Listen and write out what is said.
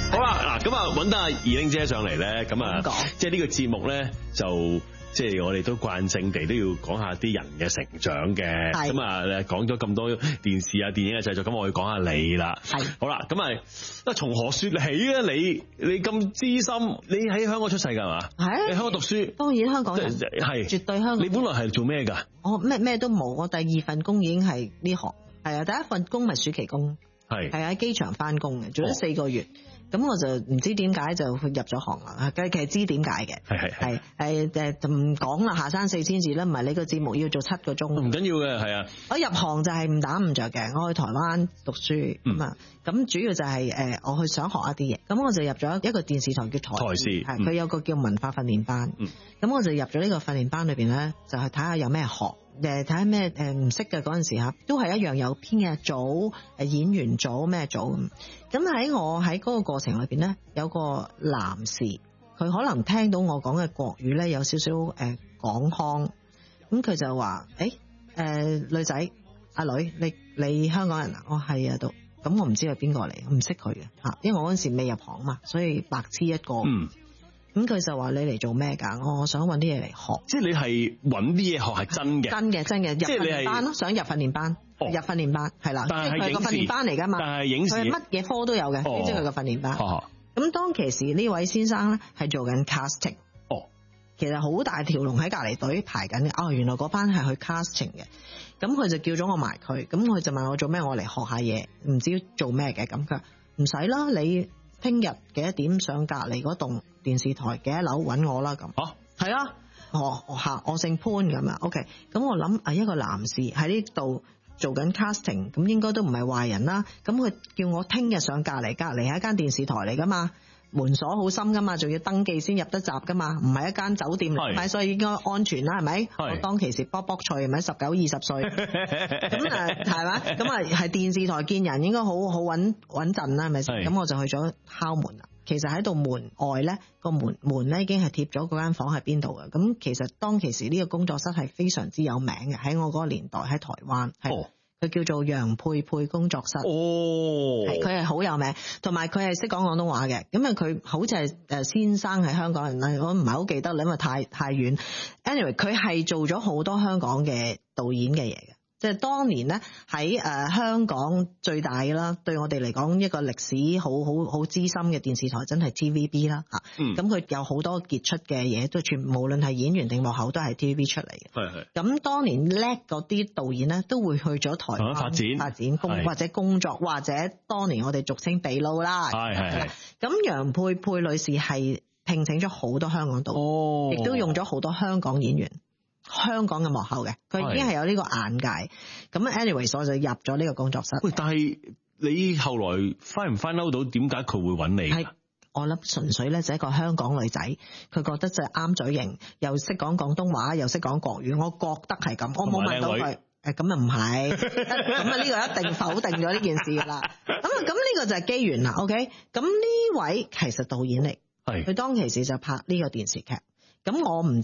好啦，嗱咁啊，揾得阿二玲姐上嚟咧，咁啊，即係呢個節目咧就。即係我哋都慣性地都要講下啲人嘅成長嘅，咁啊講咗咁多電視啊電影嘅製作，咁我要講下你啦。係好啦，咁啊從何說起啊？你咁資深，你喺香港出世㗎嘛？係。你香港讀書？當然香港人係絕對香港。你本來係做咩㗎？我咩都冇，我第二份工已經係呢行，係啊，第一份工咪暑期工，係喺機場翻工嘅，做咗4個月。咁我就唔知點解就入咗行啦，其實知點解嘅，係就唔講啦，下山4000字啦，唔係你個節目要做7個鐘，唔緊要嘅，係啊。我入行就係誤打誤着嘅，我去台灣讀書咁主要就係我去想學一啲嘢，咁我就入咗一個電視台叫台視，佢有個叫文化訓練班，咁我就入咗呢個訓練班裏邊咧，就係睇下有咩學。睇下咩唔識嘅嗰陣時都係一樣有編劇組、演員組咩組咁喺我喺嗰個過程裏邊咧，有個男士佢可能聽到我講嘅國語咧有少少港腔，咁佢就話女仔阿女你香港人啊？我係啊，都咁我唔知係邊個嚟，我唔識佢嘅嚇，因為我嗰陣時未入行嘛，所以白痴一個。咁佢就話你嚟做咩㗎？我想揾啲嘢嚟學。即係你係揾啲嘢學係真嘅？真嘅，入訓練班咯，想入訓練班，入訓練班係啦。但係佢係個訓練班嚟㗎嘛？但係影視佢係乜嘢科都有嘅，呢即係佢個訓練班。咁當其時呢位先生咧係做緊 casting。其實好大條龍喺隔離隊排緊嘅。原來嗰班係去 casting 嘅。咁佢就叫咗我埋佢，咁佢就問我做咩？我嚟學下嘢，唔知做咩嘅。咁佢唔使啦，你聽日幾多點上隔離嗰棟電視台幾多樓揾我啦咁。係啊，我姓潘咁啊。OK， 咁我諗一個男士喺呢度做緊 casting， 咁應該都唔係壞人啦。咁佢叫我聽日上隔離係一間電視台嚟噶嘛，門鎖好深噶嘛，仲要登記先入得閘噶嘛，唔係一間酒店嚟，咪所以應該安全啦，係咪？我當其時卜脆，係咪19、20歲？咁係嘛？咁係電視台見人應該好穩陣啦，係咪先？咁我就去咗敲門啦。其實喺度門外咧，個門咧已經係貼咗嗰間房喺邊度嘅。咁其實當其時呢個工作室係非常之有名嘅，喺我嗰個年代喺台灣，佢叫做楊佩佩工作室。佢係好有名，同埋佢係識講廣東話嘅。咁佢好似係先生係香港人啦，我唔係好記得啦，因為太遠。Anyway， 佢係做咗好多香港嘅導演嘅嘢嘅。即係當年咧喺香港最大啦，對我哋嚟講一個歷史好資深嘅電視台真係 TVB 啦嚇。咁佢有好多傑出嘅嘢，都無論係演員定幕後都係 TVB 出嚟嘅。咁當年叻嗰啲導演咧，都會去咗台灣發展或者工作，或者當年我哋俗稱秘撈啦。咁楊佩佩女士係聘請咗好多香港導演，亦都用咗好多香港演員。香港嘅幕後嘅，佢已經係有呢個眼界。咁 anyway， 我就入咗呢個工作室。喂，但係你後來find唔find out到點解佢會揾你？係我諗純粹咧就係一個香港女仔，佢覺得就係啱嘴型，又識講廣東話，又識講國語。我覺得係咁，我冇問到佢。咁啊唔係，咁啊呢個一定否定咗呢件事啦。咁呢個就係機緣啦。OK， 咁呢位其實導演嚟，佢當其時就拍呢個電視劇。咁我唔